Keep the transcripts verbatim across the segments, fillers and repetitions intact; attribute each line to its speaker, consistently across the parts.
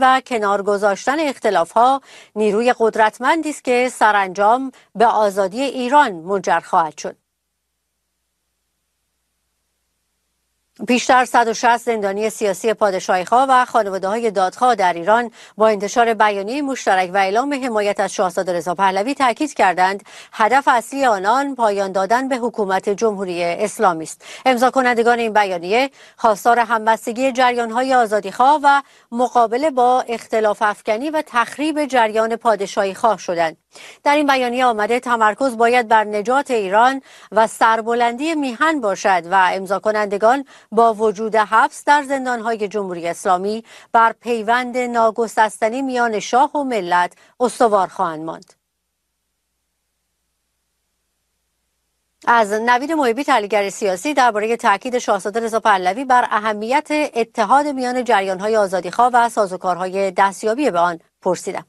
Speaker 1: و کنار گذاشتن اختلاف‌ها نیروی قدرتمندی است که سرانجام به آزادی ایران منجر خواهد شد. بیشتر صد و شصت زندانی سیاسی پادشاهی‌خواه و خانواده‌های دادخواه در ایران با انتشار بیانیه مشترک و اعلام حمایت از شاهزاده رضا پهلوی تاکید کردند هدف اصلی آنان پایان دادن به حکومت جمهوری اسلامی است. امضا کنندگان این بیانیه خواستار همبستگی جریان‌های آزادیخواه و مقابله با اختلاف افکنی و تخریب جریان پادشاهی‌خواه شدند. در این بیانیه آمده تمرکز باید بر نجات ایران و سربلندی میهن باشد و امضا کنندگان با وجود حبس در زندانهای جمهوری اسلامی بر پیوند ناگسستنی میان شاه و ملت استوار خواهند ماند. از نوید محبی، تحلیلگر سیاسی، درباره تاکید شاهزاده رضا پهلوی بر اهمیت اتحاد میان جریان‌های آزادیخواه و سازوکارهای دستیابی به آن پرسیدم.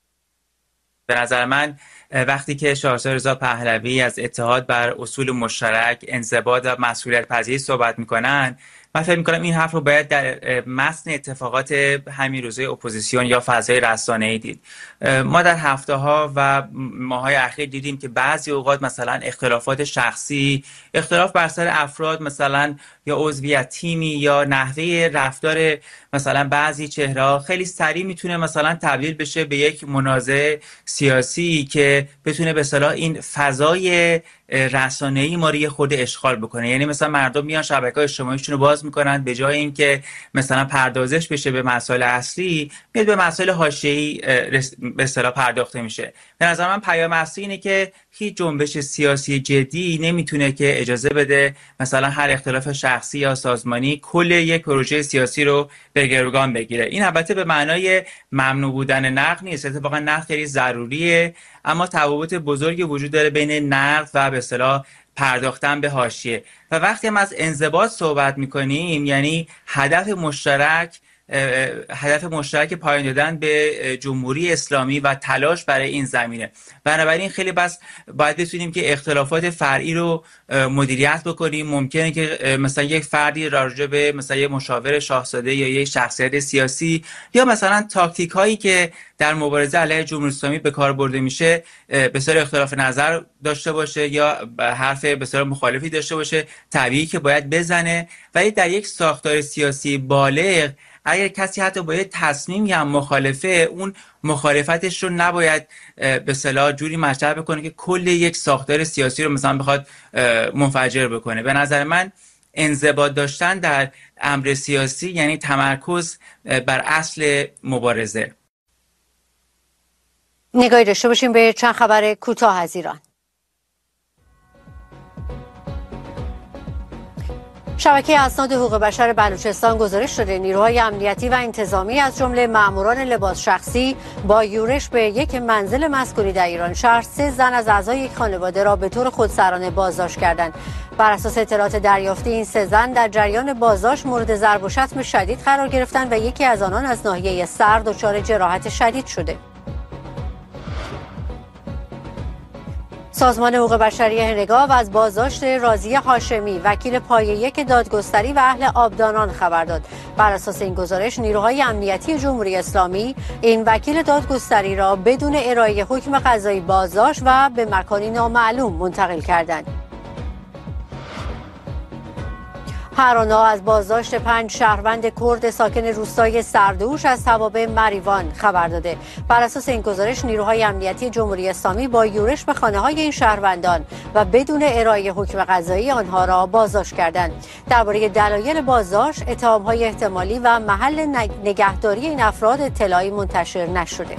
Speaker 2: به نظر من وقتی که شاهزاده رضا پهلوی از اتحاد بر اصول مشترک، انضباط و مسئولیت پذیری صحبت میکنن، من فکر میکنم این حرف رو باید در متن اتفاقات همین روزهای اپوزیسیون یا فضای رسانه‌ای دید. ما در هفته ها و ماهای اخیر دیدیم که بعضی اوقات مثلا اختلافات شخصی، اختلاف بر سر افراد مثلا یا عضویت تیمی یا نحوه رفتار مثلا بعضی چهره‌ها خیلی سریع میتونه مثلا تبدیل بشه به یک منازعه سیاسی که بتونه به اصطلاح این فضای رسانه‌ای ما رو یه خورده اشغال بکنه. یعنی مثلا مردم میان شبکه‌های اجتماعیشون رو باز میکنن، به جای اینکه مثلا پردازش بشه به مسائل اصلی، میاد به مسائل حاشیه‌ای به اصطلاح پرداخته میشه. به نظر من پیام اصلی اینه که هیچ جنبش سیاسی جدی نمیتونه که اجازه بده مثلا هر اختلاف شخصی یا سازمانی کل یک پروژه سیاسی رو به گروگان بگیره. این البته به معنای ممنوع بودن نقد نیست، اتفاقا نقد خیلی ضروریه، اما تفاوت بزرگی وجود داره بین نقد و به اصطلاح پرداختن به حاشیه. و وقتی هم از انضباط صحبت میکنیم، یعنی هدف مشترک هدف مشترک پایان دادن به جمهوری اسلامی و تلاش برای این زمینه. بنابراین خیلی بس باید بتونیم که اختلافات فرعی رو مدیریت بکنیم. ممکنه که مثلا یک فردی راجع به مثلا یک مشاور شاهزاده یا یک شخصیت سیاسی یا مثلا تاکتیک هایی که در مبارزه علیه جمهوری اسلامی به کار برده میشه به سر اختلاف نظر داشته باشه یا حرف به سر مخالفی داشته باشه، طبیعی که باید بزنه. ولی در یک ساختار سیاسی بالغ اگر کسی حتی با یه تصمیم یا مخالفه، اون مخالفتش رو نباید به اصطلاح جوری مطرح بکنه که کل یک ساختار سیاسی رو مثلا بخواد منفجر بکنه. به نظر من انضباط داشتن در امر سیاسی یعنی تمرکز بر اصل مبارزه.
Speaker 1: نگاهی داشته باشیم به چند خبر کوتاه از ایران. شبکه اسناد حقوق بشر بلوچستان گزارش داده نیروهای امنیتی و انتظامی از جمله ماموران لباس شخصی با یورش به یک منزل مسکونی در ایران شهر سه زن از اعضای یک خانواده را به طور خودسرانه بازداشت کردند. بر اساس اطلاعات دریافتی این سه زن در جریان بازداشت مورد ضرب و شتم شدید قرار گرفتند و یکی از آنان از ناحیه سر دچار جراحت شدید شده. سازمان حقوق بشری هنگاو از بازداشت راضیه هاشمی وکیل پایه یک دادگستری و اهل آبدانان خبر داد. بر اساس این گزارش نیروهای امنیتی جمهوری اسلامی این وکیل دادگستری را بدون ارائه حکم قضایی بازداشت و به مکانی نامعلوم منتقل کردند. هرانا از بازداشت پنج شهروند کرد ساکن روستای سردوش از توابع مریوان خبر داده. بر اساس این گزارش نیروهای امنیتی جمهوری اسلامی با یورش به خانه‌های این شهروندان و بدون ارائه حکم قضایی آنها را بازداشت کردند. درباره دلایل بازداشت، اتهام‌های احتمالی و محل نگهداری این افراد اطلاعی منتشر نشده.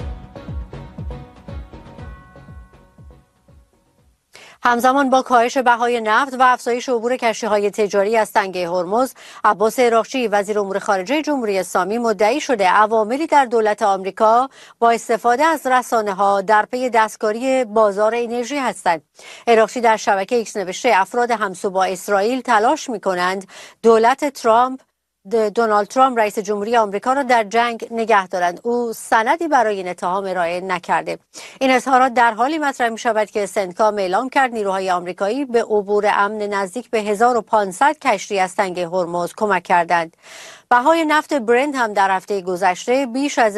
Speaker 1: همزمان با کاهش بهای نفت و افزایش عبور کشتی‌های تجاری از تنگه هرمز، عباس عراقچی وزیر امور خارجه جمهوری اسلامی مدعی شده عواملی در دولت آمریکا با استفاده از رسانه‌ها در پی دستکاری بازار انرژی هستند. عراقچی در شبکه ایکس نوشته افراد همسو با اسرائیل تلاش می‌کنند دولت ترامپ دونالد ترامپ رئیس جمهوری آمریکا را در جنگ نگه دارند. او سندی برای این اتهام ارائه نکرده. این اظهارات در حالی مطرح می شود که سنتکام اعلام کرد نیروهای آمریکایی به عبور امن نزدیک به هزار و پانصد کشتی از تنگه هرمز کمک کردند. بهای نفت برنت هم در هفته گذشته بیش از